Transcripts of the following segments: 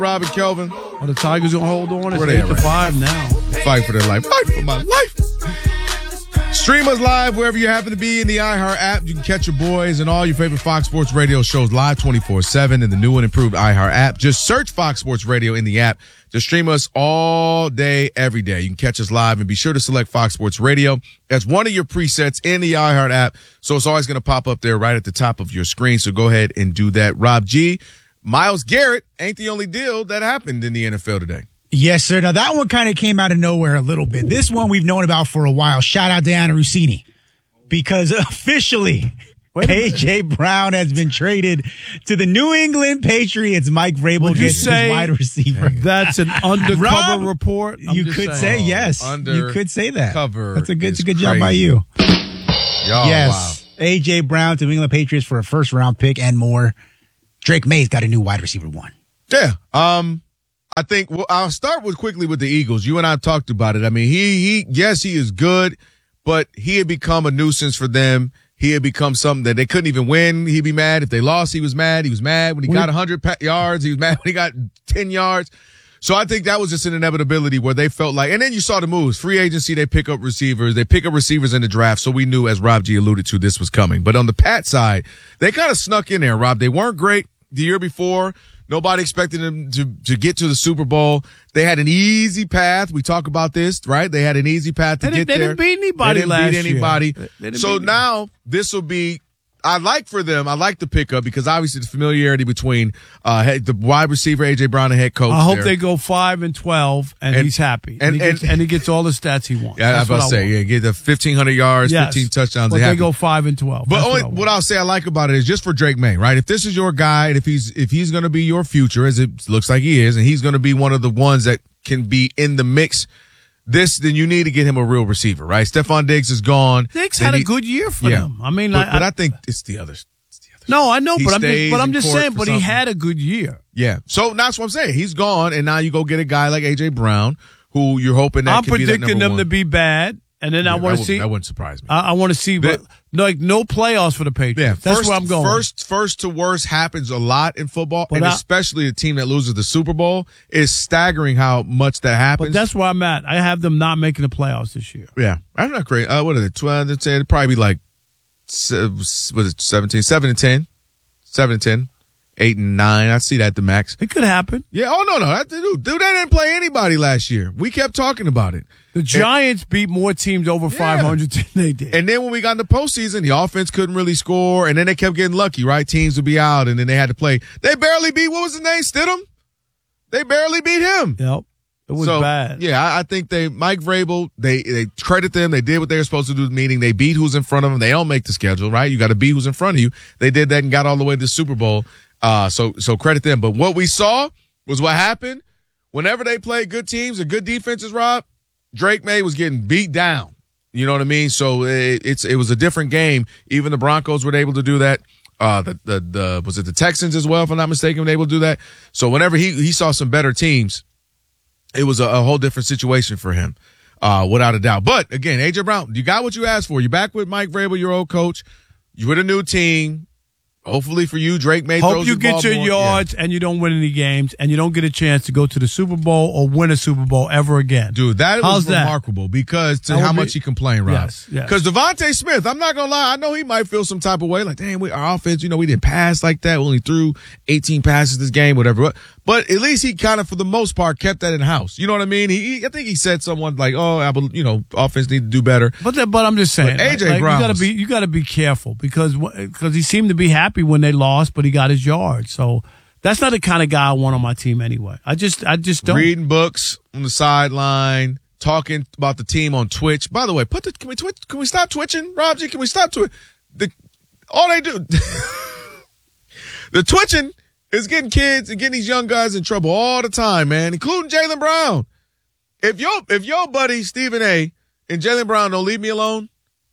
Rob and Kelvin. Are the Tigers going to hold on? It's Where they 8-5 now. Fight for their life. Fight for my life. Stream us live wherever you happen to be in the iHeart app. You can catch your boys and all your favorite Fox Sports Radio shows live 24/7 in the new and improved iHeart app. Just search Fox Sports Radio in the app to stream us all day, every day. You can catch us live and be sure to select Fox Sports Radio as one of your presets in the iHeart app. So it's always going to pop up there right at the top of your screen. So go ahead and do that. Rob G, Myles Garrett ain't the only deal that happened in the NFL today. Yes, sir. Now, that one kind of came out of nowhere a little bit. This one we've known about for a while. Shout out to Anna Rossini. Because officially, A.J. Brown has been traded to the New England Patriots. Mike Vrabel gets his wide receiver. That's an undercover report? You could say, yes. You could say that. That's a good job by you. Yes. Wow. A.J. Brown to New England Patriots for a first-round pick and more. Drake May's got a new wide receiver one. Yeah. I think I'll start quickly with the Eagles. You and I talked about it. I mean, he is good, but he had become a nuisance for them. He had become something that they couldn't even win. He'd be mad if they lost. He was mad. He was mad when he got 100 yards. He was mad when he got 10 yards. So I think that was just an inevitability where they felt like, and then you saw the moves. Free agency, they pick up receivers. They pick up receivers in the draft. So we knew, as Rob G alluded to, this was coming. But on the Pat side, they kind of snuck in there, Rob. They weren't great the year before. Nobody expected them to get to the Super Bowl. They had an easy path. We talk about this, right? They had an easy path to get there. They didn't beat anybody last year. They didn't beat anybody. Now this will be, I like the pickup because obviously the familiarity between the wide receiver A.J. Brown and head coach. I hope they go 5-12 and he's happy. And he gets all the stats he wants. Yeah, I was about to say, get the 1,500 yards, 15 touchdowns. But they go 5-12. But what I'll say I like about it is just for Drake May, right? If this is your guy, and if he's going to be your future, as it looks like he is, and he's going to be one of the ones that can be in the mix, then you need to get him a real receiver, right? Stephon Diggs is gone. Diggs had a good year for them. I mean, but I think it's the others. No, I know, but I'm just saying. But he had a good year. Yeah. So that's what I'm saying. He's gone, and now you go get a guy like A.J. Brown, who you're hoping that. I'm predicting them to be bad, and then I want to see. That wouldn't surprise me. I want to see, no playoffs for the Patriots. Yeah, that's where I'm going. First to worst happens a lot in football, and especially a team that loses the Super Bowl is staggering how much that happens. But that's where I'm at. I have them not making the playoffs this year. Yeah, I'm not great. What are they? 12, 10? It'd probably be like, was it 17, 7-10, 7-10. 8-9. I see that the max. It could happen. Yeah. Oh no. Dude, they didn't play anybody last year. We kept talking about it. The Giants beat more teams over 500 than they did. And then when we got in the postseason, the offense couldn't really score, and then they kept getting lucky, right? Teams would be out, and then they had to play. They barely beat, what was his name, Stidham? They barely beat him. Yep. It was bad. Yeah, I think Mike Vrabel, they credit them. They did what they were supposed to do at the meeting. They beat who's in front of them. They don't make the schedule, right? You got to beat who's in front of you. They did that and got all the way to the Super Bowl. So credit them. But what we saw was what happened whenever they played good teams and good defenses, Rob. Drake May was getting beat down. You know what I mean? So it was a different game. Even the Broncos were able to do that. Was it the Texans as well, if I'm not mistaken, were able to do that? So whenever he saw some better teams, it was a whole different situation for him, without a doubt. But again, A.J. Brown, you got what you asked for. You're back with Mike Vrabel, your old coach. You're with a new team. Hopefully for you, Drake May throws the ball Hope you get your yards and you don't win any games and you don't get a chance to go to the Super Bowl or win a Super Bowl ever again. Dude, that was remarkable because how much he complained, Rob. Yes. Because Devontae Smith, I'm not going to lie, I know he might feel some type of way. Like, damn, our offense, we didn't pass like that. We only threw 18 passes this game, whatever. But at least he kind of, for the most part, kept that in house. You know what I mean? I think he said someone like, offense need to do better. But I'm just saying, AJ Brown, you got to be careful because he seemed to be happy when they lost, but he got his yards. So that's not the kind of guy I want on my team anyway. I just don't. Reading books on the sideline, talking about the team on Twitch. By the way, can we stop twitching, Rob G? Can we stop twitching? All they do, the twitching is getting kids and getting these young guys in trouble all the time, man, including Jaylen Brown. If your buddy Stephen A. and Jaylen Brown don't leave me alone,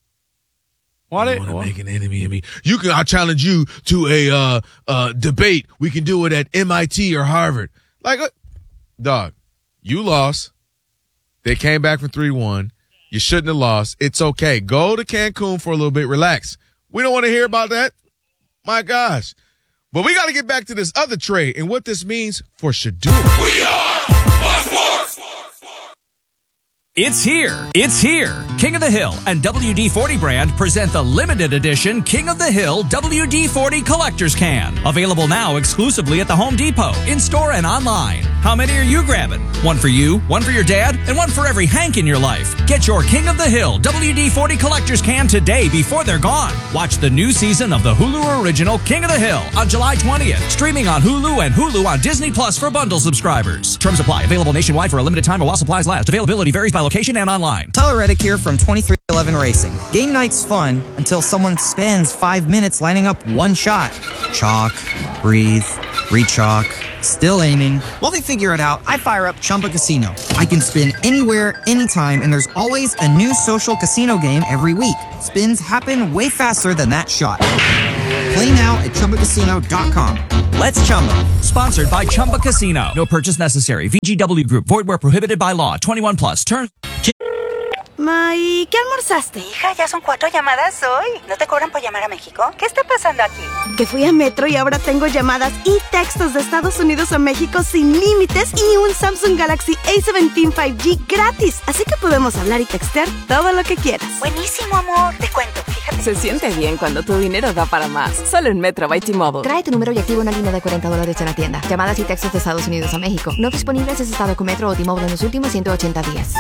why they want to make an enemy of me? I challenge you to a debate. We can do it at MIT or Harvard. Like, dog, you lost. They came back from 3-1. You shouldn't have lost. It's okay. Go to Cancun for a little bit. Relax. We don't want to hear about that. My gosh. But we got to get back to this other trade and what this means for Shedeur. We are Sports. It's here. It's here. King of the Hill and WD-40 brand present the limited edition King of the Hill WD-40 Collector's Can. Available now exclusively at the Home Depot, in-store and online. How many are you grabbing? One for you, one for your dad, and one for every Hank in your life. Get your King of the Hill WD-40 Collector's Can today before they're gone. Watch the new season of the Hulu original King of the Hill on July 20th. Streaming on Hulu and Hulu on Disney Plus for bundle subscribers. Terms apply. Available nationwide for a limited time or while supplies last. Availability varies by location and online. Tyler Reddick here from 2311 Racing. Game night's fun until someone spends 5 minutes lining up one shot. Chalk, breathe, re-chalk, still aiming. While they figure it out, I fire up Chumba Casino. I can spin anywhere, anytime, and there's always a new social casino game every week. Spins happen way faster than that shot. Play now at ChumbaCasino.com. Let's Chumba. Sponsored by Chumba Casino. No purchase necessary. VGW Group. Void where prohibited by law. 21 plus. Terms. Ma, ¿y qué almorzaste? Hija, ya son 4 llamadas hoy. ¿No te cobran por llamar a México? ¿Qué está pasando aquí? Que fui a Metro y ahora tengo llamadas y textos de Estados Unidos a México sin límites y un Samsung Galaxy A17 5G gratis. Así que podemos hablar y textear todo lo que quieras. Buenísimo, amor. Te cuento, fíjate. Se siente bien cuando tu dinero da para más. Solo en Metro by T-Mobile. Trae tu número y activa una línea de $40 en la tienda. Llamadas y textos de Estados Unidos a México. No disponibles si estado con Metro o T-Mobile en los últimos 180 días.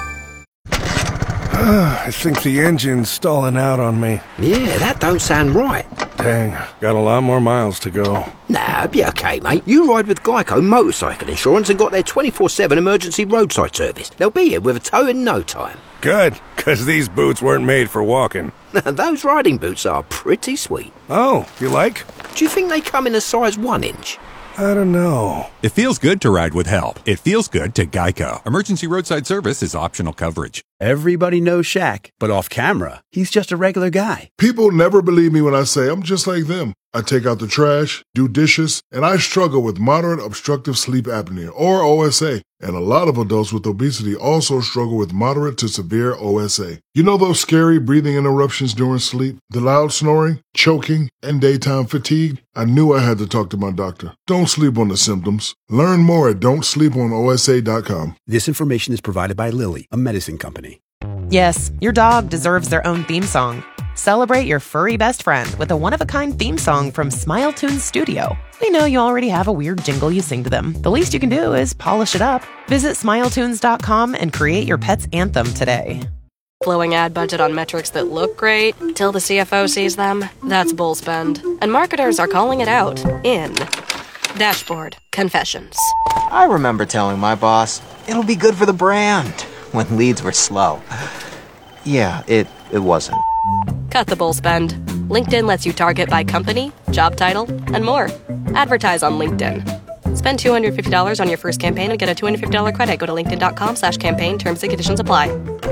I think the engine's stalling out on me. Yeah, that don't sound right. Dang, got a lot more miles to go. Nah, be okay, mate. You ride with Geico Motorcycle Insurance and got their 24/7 emergency roadside service. They'll be here with a tow in no time. Good, because these boots weren't made for walking. Those riding boots are pretty sweet. Oh, you like? Do you think they come in a size 1 inch? I don't know. It feels good to ride with help. It feels good to Geico. Emergency roadside service is optional coverage. Everybody knows Shaq, but off camera, he's just a regular guy. People never believe me when I say I'm just like them. I take out the trash, do dishes, and I struggle with moderate obstructive sleep apnea, or OSA. And a lot of adults with obesity also struggle with moderate to severe OSA. You know those scary breathing interruptions during sleep, the loud snoring, choking, and daytime fatigue? I knew I had to talk to my doctor. Don't sleep on the symptoms. Learn more at don'tsleeponosa.com. This information is provided by Lilly, a medicine company. Yes, your dog deserves their own theme song. Celebrate your furry best friend with a one-of-a-kind theme song from Smile Tunes Studio. We know you already have a weird jingle you sing to them. The least you can do is polish it up. Visit SmileTunes.com and create your pet's anthem today. Blowing ad budget on metrics that look great till the CFO sees them? That's bull spend. And marketers are calling it out in Dashboard Confessions. I remember telling my boss, it'll be good for the brand, when leads were slow. Yeah, it wasn't. Cut the bull spend. LinkedIn lets you target by company, job title, and more. Advertise on LinkedIn. Spend $250 on your first campaign and get a $250 credit. Go to linkedin.com/campaign. Terms and conditions apply.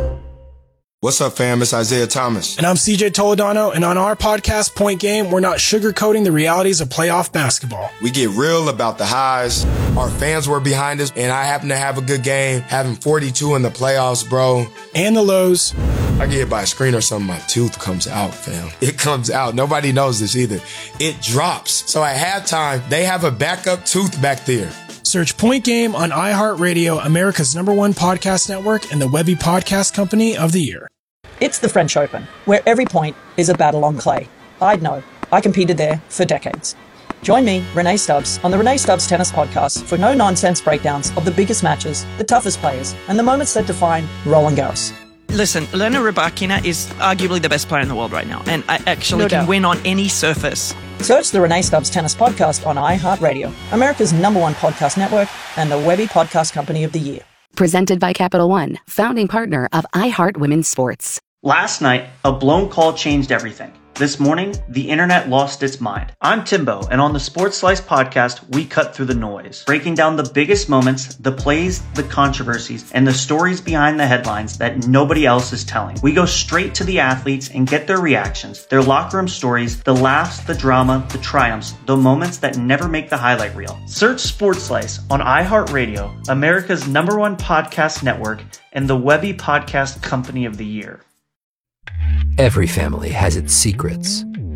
What's up, fam? It's Isaiah Thomas. And I'm CJ Toledano, and on our podcast, Point Game, we're not sugarcoating the realities of playoff basketball. We get real about the highs. Our fans were behind us, and I happen to have a good game, having 42 in the playoffs, bro. And the lows. I get hit by a screen or something, my tooth comes out, fam. It comes out. Nobody knows this either. It drops. So at halftime, they have a backup tooth back there. Search Point Game on iHeartRadio, America's #1 podcast network, and the Webby Podcast Company of the Year. It's the French Open, where every point is a battle on clay. I'd know. I competed there for decades. Join me, Renee Stubbs, on the Renee Stubbs Tennis Podcast for no-nonsense breakdowns of the biggest matches, the toughest players, and the moments that define Roland Garros. Listen, Elena Rybakina is arguably the best player in the world right now, and I actually can win on any surface. Search the Renee Stubbs Tennis Podcast on iHeartRadio, America's #1 podcast network, and the Webby Podcast Company of the Year. Presented by Capital One, founding partner of iHeart Women's Sports. Last night, a blown call changed everything. This morning, the internet lost its mind. I'm Timbo, and on the Sports Slice podcast, we cut through the noise, breaking down the biggest moments, the plays, the controversies, and the stories behind the headlines that nobody else is telling. We go straight to the athletes and get their reactions, their locker room stories, the laughs, the drama, the triumphs, the moments that never make the highlight reel. Search Sports Slice on iHeartRadio, America's #1 podcast network, and the Webby Podcast Company of the Year. Every family has its secrets.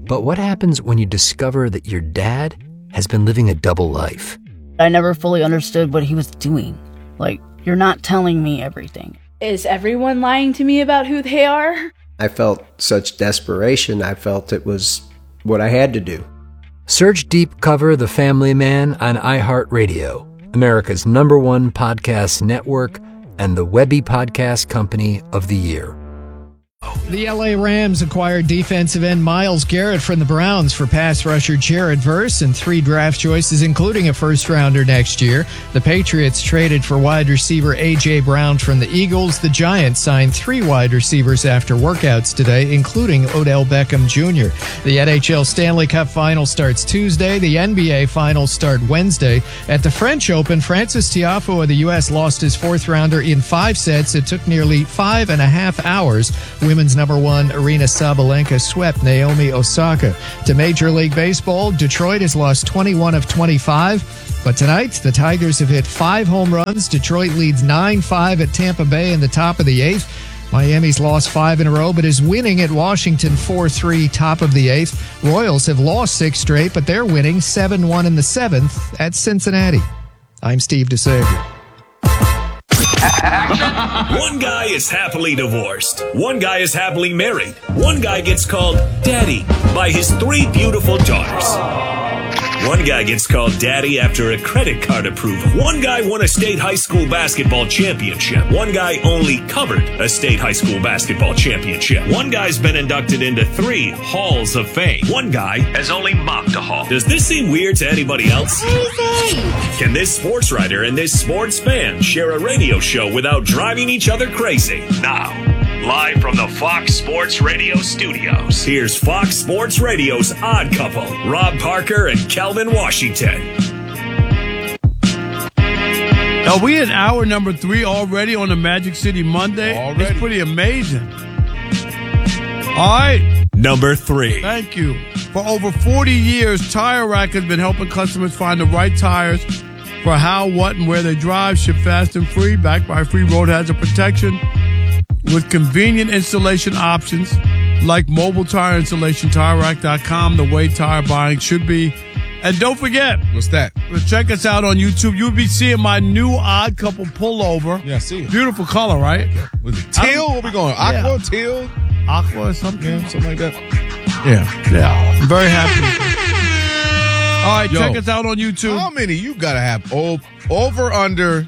But what happens when you discover that your dad has been living a double life? I never fully understood what he was doing. Like, you're not telling me everything. Is everyone lying to me about who they are? I felt such desperation. I felt it was what I had to do. Search Deep Cover The Family Man on iHeartRadio, America's #1 podcast network and the Webby Podcast Company of the Year. The LA Rams acquired defensive end Myles Garrett from the Browns for pass rusher Jared Verse and 3 draft choices, including a first-rounder next year. The Patriots traded for wide receiver A.J. Brown from the Eagles. The Giants signed 3 wide receivers after workouts today, including Odell Beckham Jr. The NHL Stanley Cup Final starts Tuesday. The NBA Finals start Wednesday. At the French Open, Francis Tiafoe of the U.S. lost his 4th-rounder in 5 sets. It took nearly 5.5 hours. Women's #1 Aryna Sabalenka swept Naomi Osaka. To Major League Baseball, Detroit has lost 21 of 25. But tonight, the Tigers have hit 5 home runs. Detroit leads 9-5 at Tampa Bay in the top of the 8th. Miami's lost 5 in a row, but is winning at Washington 4-3, top of the 8th. Royals have lost 6 straight, but they're winning 7-1 in the 7th at Cincinnati. I'm Steve DeSavior. One guy is happily divorced. One guy is happily married. One guy gets called Daddy by his 3 beautiful daughters. One guy gets called Daddy after a credit card approval. One guy won a state high school basketball championship. One guy only covered a state high school basketball championship. One guy's been inducted into 3 halls of fame. One guy has only mopped a hall. Does this seem weird to anybody else? Can this sports writer and this sports fan share a radio show without driving each other crazy? Now, live from the Fox Sports Radio studios, here's Fox Sports Radio's Odd Couple, Rob Parker and Calvin Washington. Are we in hour number 3 already on the Magic City Monday? Already. It's pretty amazing. All right. Number 3. Thank you. For over 40 years, Tire Rack has been helping customers find the right tires for how, what, and where they drive. Ship fast and free, backed by free road hazard protection, with convenient installation options like mobile tire installation. TireRack.com, the way tire buying should be. And don't forget, what's that? Check us out on YouTube. You'll be seeing my new Odd Couple pullover. Yeah, see it. Beautiful color, right? Was it teal? What we going? Aqua, teal? Aqua or something? Yeah, something like that. Yeah. I'm very happy. All right, check us out on YouTube. How many you got to have? Over, under...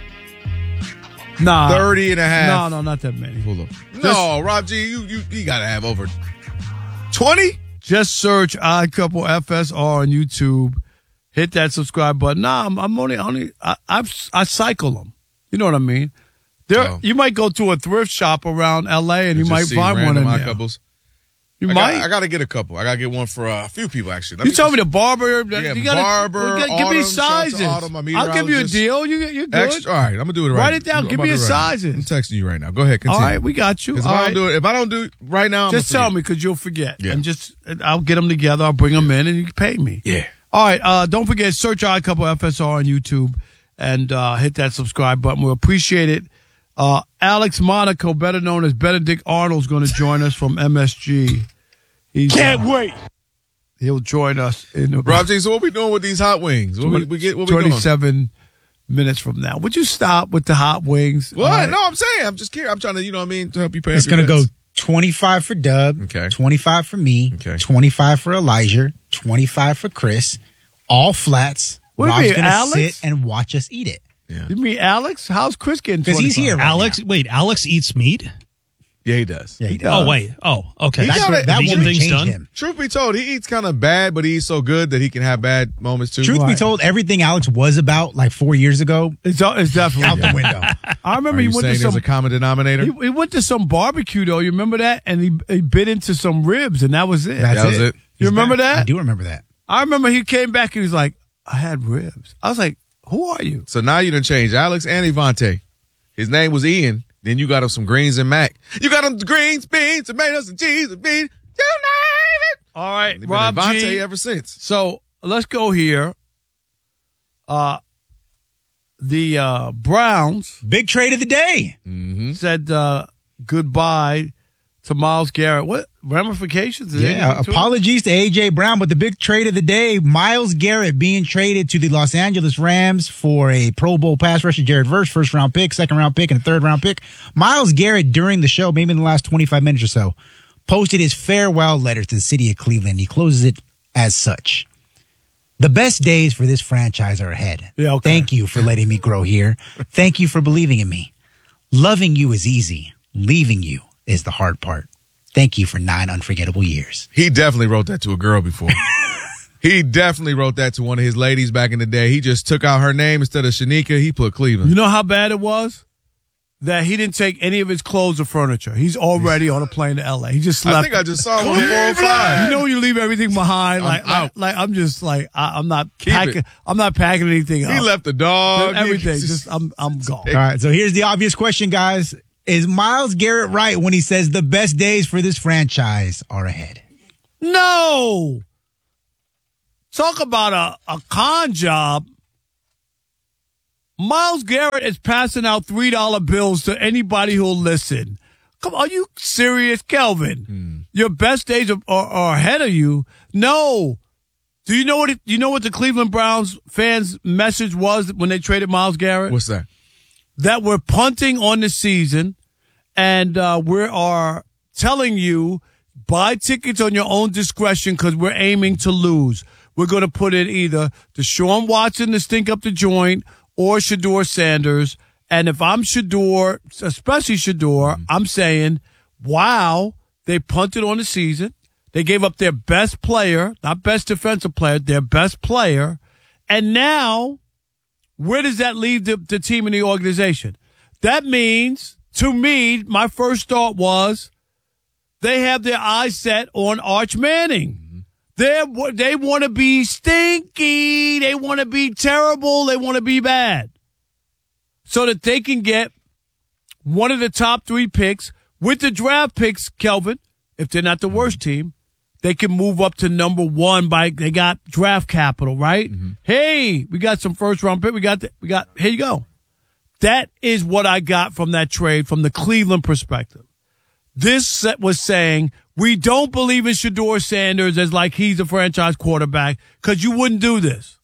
30 and a half. No, not that many. Hold up. No, Rob G, you got to have over 20? Just search Odd Couple FSR on YouTube. Hit that subscribe button. I'm only I cycle them. You know what I mean? You might go to a thrift shop around LA and you might find one in there. Couples. I got to get a couple. I got to get one for a few people, actually. You told me the barber. Yeah, you barber, give me sizes. I'll give you a deal. You're good. Extra, all right, I'm going to do it right. Write it down. Give me your sizes. I'm texting you right now. Go ahead, continue. All right, we got you. If I don't do it right now, just tell me because you'll forget. Yeah. And I'll get them together. I'll bring them in and you can pay me. Yeah. All right, don't forget, search Odd Couple FSR on YouTube and hit that subscribe button. We'll appreciate it. Alex Monaco, better known as Benedict Arnold, is going to join us from MSG. Can't wait. He'll join us in Rob G, so what we doing with these hot wings? What we 27 minutes from now. Would you stop with the hot wings? What? Right. No, I'm saying. I'm just curious. I'm trying to, you know what I mean, to help you pay. It's going to go 25 for Doug, okay. 25 for me, okay. 25 for Elijah, 25 for Chris, all flats. What do you mean, Rob's going to sit and watch us eat it. Yeah. You mean Alex? How's Chris getting 25? Because he's here right Wait, Alex eats meat? Yeah, he does. Yeah, he does. Oh, wait. Oh, okay. That vegan thing's done. Him. Truth be told, he eats kind of bad, but he eats so good that he can have bad moments too. Truth be told, everything Alex was about like 4 years ago, it's definitely out the window. I remember he went to there's a common denominator. He went to some barbecue though. You remember that? And he bit into some ribs, and that was it. That was it. You remember that? I do remember that. I remember he came back and he was like, "I had ribs." I was like, "Who are you?" So now you done changed Alex and Ivante. His name was Ian. Then you got him some greens and mac. You got him greens, beans, tomatoes, and cheese and beans. You name it. All right, They've Rob been G. ever since. So let's go here. The Browns, big trade of the day, said goodbye to Myles Garrett. What ramifications. Yeah, apologies to A.J. Brown, but the big trade of the day, Myles Garrett being traded to the Los Angeles Rams for a Pro Bowl pass rusher, Jared Verse, first-round pick, second-round pick, and a third-round pick. Myles Garrett, during the show, maybe in the last 25 minutes or so, posted his farewell letter to the city of Cleveland. He closes it as such. The best days for this franchise are ahead. Yeah, okay. Thank you for letting me grow here. Thank you for believing in me. Loving you is easy. Leaving you is the hard part. Thank you for 9 unforgettable years. He definitely wrote that to a girl before. He definitely wrote that to one of his ladies back in the day. He just took out her name instead of Shanika. He put Cleveland. You know how bad it was? That he didn't take any of his clothes or furniture. He's already on a plane to L.A. He just left. I think I just saw him on the 405. You know when you leave everything behind? I'm just like, I'm not packing. I'm not packing anything up. He left the dog. Everything. I'm gone. All right, so here's the obvious question, guys. Is Myles Garrett right when he says the best days for this franchise are ahead? No. Talk about a con job. Myles Garrett is passing out $3 bills to anybody who'll listen. Come on, are you serious, Kelvin? Your best days are ahead of you. No. Do you know what the Cleveland Browns fans' message was when they traded Myles Garrett? What's that? That we're punting on the season, and we are telling you, buy tickets on your own discretion because we're aiming to lose. We're going to put in either Deshaun Watson to stink up the joint or Shedeur Sanders. And if I'm Shedeur, especially Shedeur, I'm saying, wow, they punted on the season. They gave up their best player, not best defensive player, their best player. And now, where does that leave the team and the organization? That means, to me, my first thought was they have their eyes set on Arch Manning. They want to be stinky. They want to be terrible. They want to be bad. So that they can get one of the top 3 picks with the draft picks, Kelvin. If they're not the worst team, they can move up to number 1 they got draft capital, right? Mm-hmm. Hey, we got some first round pick. Here you go. That is what I got from that trade from the Cleveland perspective. This set was saying, we don't believe in Shedeur Sanders as like he's a franchise quarterback because you wouldn't do this.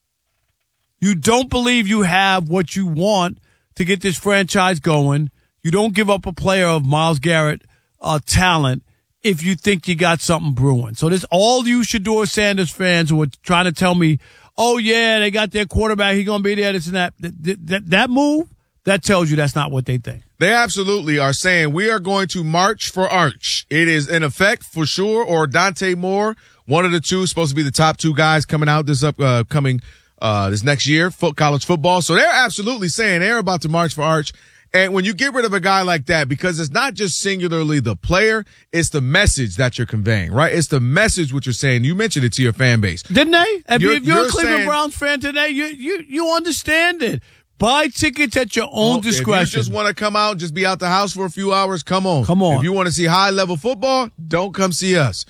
You don't believe you have what you want to get this franchise going. You don't give up a player of Myles Garrett talent if you think you got something brewing. So this all you Shedeur Sanders fans who are trying to tell me, oh, yeah, they got their quarterback. He's going to be there, this and that. That move, that tells you that's not what they think. They absolutely are saying we are going to march for Arch. It is in effect for sure, or Dante Moore, one of the two, supposed to be the top 2 guys coming out this this next year, college football. So they're absolutely saying they're about to march for Arch. And when you get rid of a guy like that, because it's not just singularly the player, it's the message that you're conveying, right? It's the message what you're saying. You mentioned it to your fan base. Didn't they? If you're a Cleveland Browns fan today, you understand it. Buy tickets at your own discretion. If you just want to come out and just be out the house for a few hours, come on. Come on. If you want to see high-level football, don't come see us.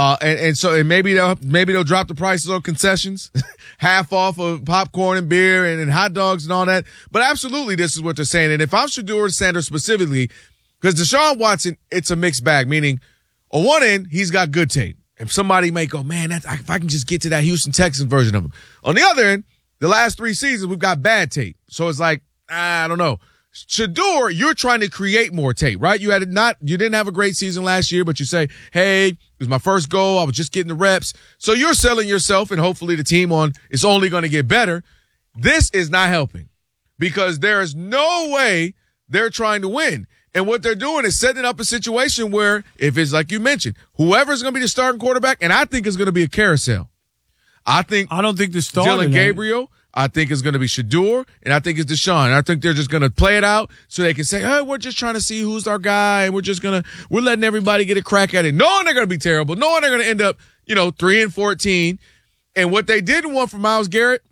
And maybe they'll drop the prices on concessions, half off of popcorn and beer and hot dogs and all that. But absolutely, this is what they're saying. And if I'm Shedeur Sanders specifically, because Deshaun Watson, it's a mixed bag, meaning on one end, he's got good tape. And somebody may go, man, if I can just get to that Houston Texans version of him. On the other end, the last 3 seasons, we've got bad tape. So it's like, I don't know. Shedeur, you're trying to create more tape, right? You didn't have a great season last year, but you say, hey, it was my first goal. I was just getting the reps. So you're selling yourself and hopefully the team it's only going to get better. This is not helping because there is no way they're trying to win. And what they're doing is setting up a situation where if it's like you mentioned, whoever's going to be the starting quarterback, and I think it's going to be a carousel. I don't think the starting Dylan Gabriel. I think it's going to be Shedeur, and I think it's Deshaun. And I think they're just going to play it out so they can say, hey, we're just trying to see who's our guy, and we're letting everybody get a crack at it. Knowing they're going to be terrible, knowing they're going to end up, 3-14. And what they didn't want from Myles Garrett,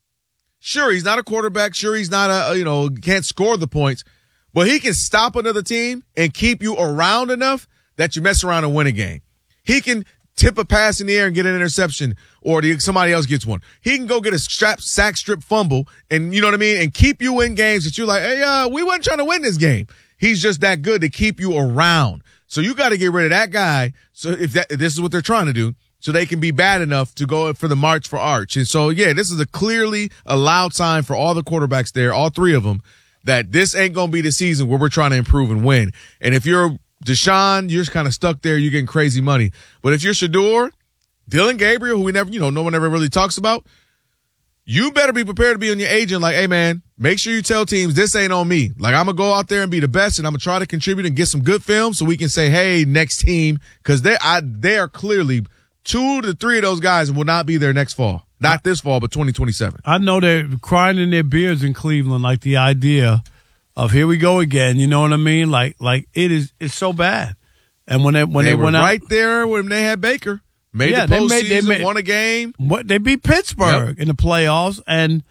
sure, he's not a quarterback. Sure, he's not can't score the points, but he can stop another team and keep you around enough that you mess around and win a game. He can tip a pass in the air and get an interception, or somebody else gets one. He can go get a sack strip fumble, and you know what I mean, and keep you in games that you're like, hey, we weren't trying to win this game. He's just that good to keep you around. So you got to get rid of that guy. So if this is what they're trying to do, so they can be bad enough to go for the march for Arch. And so, yeah, this is a clearly a loud sign for all the quarterbacks there, all three of them, that this ain't going to be the season where we're trying to improve and win. And if you're Deshaun, you're just kind of stuck there. You're getting crazy money. But if you're Shedeur, Dylan Gabriel, who we never, no one ever really talks about, you better be prepared to be on your agent like, hey, man, make sure you tell teams this ain't on me. Like, I'm going to go out there and be the best, and I'm going to try to contribute and get some good film so we can say, hey, next team, because they are clearly 2 to 3 of those guys will not be there next fall. Not this fall, but 2027. I know they're crying in their beards in Cleveland, like the idea of here we go again. You know what I mean? Like it's so bad. And when they were went right out, there when they had Baker. Made the postseason, won a game. They beat Pittsburgh in the playoffs, and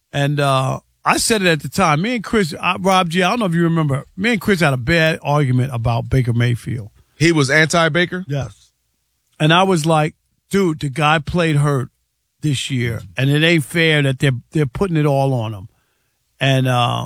I said it at the time. Me and Chris, Rob G, I don't know if you remember, me and Chris had a bad argument about Baker Mayfield. He was anti-Baker? Yes. And I was like, dude, the guy played hurt this year, and it ain't fair that they're putting it all on him. And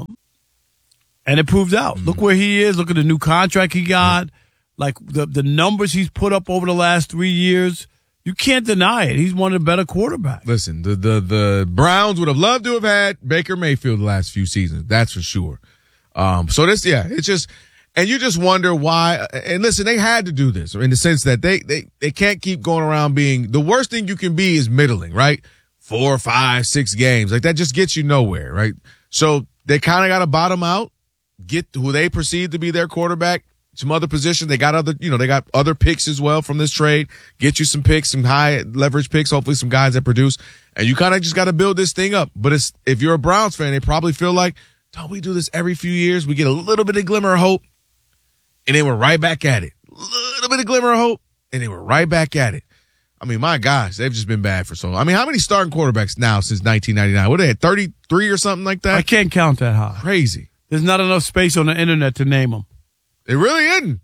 it proved out. Look where he is. Look at the new contract he got. Like the numbers he's put up over the last 3 years, you can't deny it. He's one of the better quarterbacks. Listen, the Browns would have loved to have had Baker Mayfield the last few seasons. That's for sure. So this, it's just, and you just wonder why. And listen, they had to do this in the sense that they can't keep going around being, the worst thing you can be is middling, right? 4, 5, 6 games. Like that just gets you nowhere, right? So they kind of got to bottom out, get who they perceive to be their quarterback. Some other positions. They got other picks as well from this trade. Get you some picks, some high leverage picks, hopefully some guys that produce. And you kind of just got to build this thing up. But if you're a Browns fan, they probably feel like, don't we do this every few years? We get a little bit of glimmer of hope, and then we're right back at it. A little bit of glimmer of hope, and then we're right back at it. I mean, my gosh, they've just been bad for so long. I mean, how many starting quarterbacks now since 1999? What, they had 33 or something like that? I can't count that high. Crazy. There's not enough space on the internet to name them. It really isn't.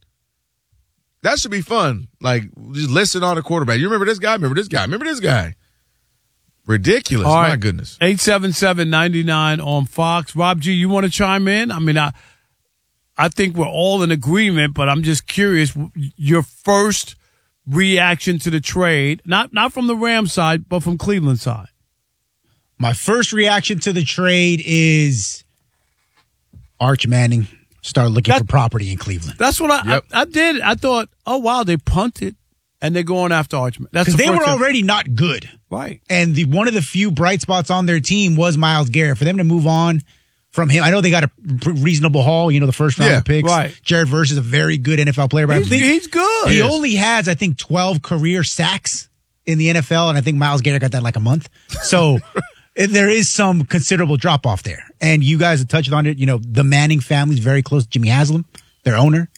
That should be fun. Like, just listen on the quarterback. You remember this guy? Remember this guy? Remember this guy? Ridiculous. All right. My goodness. 877-99 on Fox. Rob G, you want to chime in? I mean, I think we're all in agreement, but I'm just curious. Your first reaction to the trade, not from the Rams side, but from Cleveland side. My first reaction to the trade is Arch Manning. Start looking for property in Cleveland. That's what I did. I thought, oh, wow, they punted, and they're going after Archman. Because they were already not good. Right. And one of the few bright spots on their team was Myles Garrett. For them to move on from him, I know they got a reasonable haul, the first round of picks. Right. Jared Verse is a very good NFL player. But He's good. He only has, I think, 12 career sacks in the NFL, and I think Myles Garrett got that like a month. So there is some considerable drop-off there. And you guys have touched on it. The Manning family is very close to Jimmy Haslam, their owner.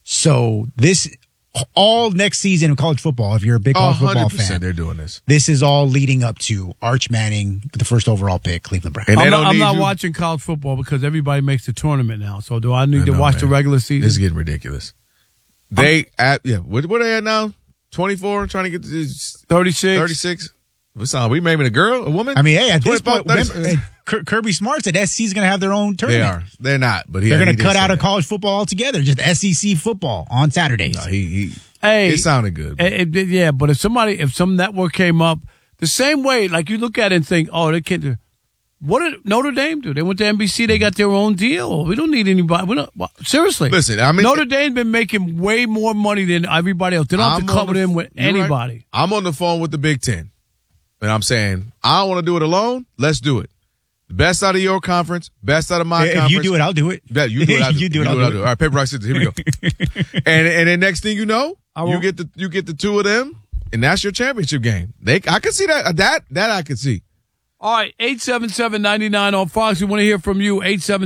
So this, all next season in college football, if you're a big college football fan, they're doing this. This is all leading up to Arch Manning, the first overall pick, Cleveland Browns. And I'm not watching college football because everybody makes the tournament now. So do I need to watch the regular season? This is getting ridiculous. What are they at now? 24, trying to get to 36. 36. We naming a girl, a woman? I mean, hey, at this point, Kirby Smart said SC is going to have their own tournament. They are. They're not, but they're going to cut out of college football altogether. Just SEC football on Saturdays. No, it sounded good. Yeah, but if some network came up the same way, like you look at it and think, oh, they can't do. What did Notre Dame do? They went to NBC. They got their own deal. We don't need anybody. Seriously. Listen, I mean, Notre Dame's been making way more money than everybody else. They don't have to cover them with anybody. Right. I'm on the phone with the Big Ten. And I'm saying, I don't want to do it alone. Let's do it. The best out of your conference, best out of my conference. If you do it, I'll do it. Yeah, you do it, I'll do it. You do it, I'll do it. All right, paper, rock, scissors. Here we go. and then next thing you know, you get the two of them, and that's your championship game. I can see that. That I can see. All right, 877-99 on Fox. We want to hear from you.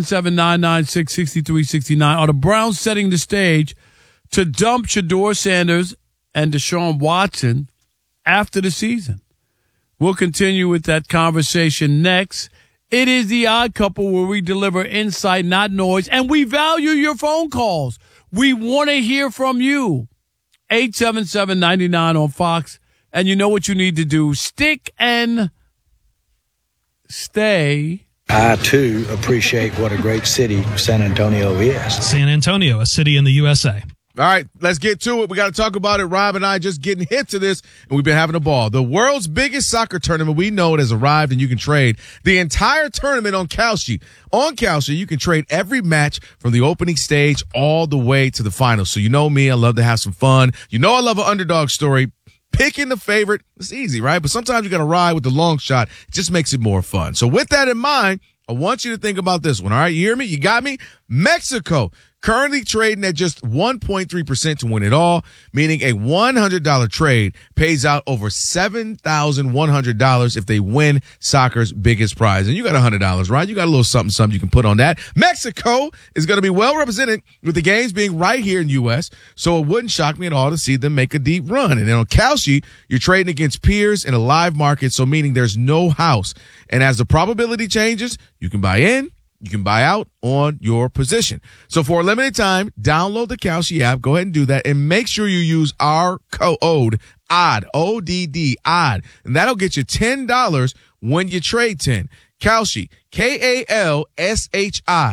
877-996-6369. Are the Browns setting the stage to dump Shedeur Sanders and Deshaun Watson after the season? We'll continue with that conversation next. It is The Odd Couple, where we deliver insight, not noise, and we value your phone calls. We want to hear from you. 877-99 on Fox. And you know what you need to do. Stick and stay. I, too, appreciate what a great city San Antonio is. San Antonio, a city in the USA. All right, let's get to it. We got to talk about it. Rob and I just getting hit to this, and we've been having a ball. The world's biggest soccer tournament, we know it, has arrived, and you can trade the entire tournament on Kalshi. On Kalshi, you can trade every match from the opening stage all the way to the finals. So you know me, I love to have some fun. You know I love an underdog story. Picking the favorite, it's easy, right? But sometimes you got to ride with the long shot. It just makes it more fun. So with that in mind, I want you to think about this one, all right? You hear me? You got me? Mexico. Currently trading at just 1.3% to win it all, meaning a $100 trade pays out over $7,100 if they win soccer's biggest prize. And you got $100, right? You got a little something you can put on that. Mexico is going to be well represented with the games being right here in the U.S., so it wouldn't shock me at all to see them make a deep run. And then on Kalshi, you're trading against peers in a live market, so meaning there's no house. And as the probability changes, you can buy in, you can buy out on your position. So for a limited time, download the Kalshi app. Go ahead and do that. And make sure you use our code ODD, ODD, ODD. And that'll get you $10 when you trade 10. Kalshi, Kalshi.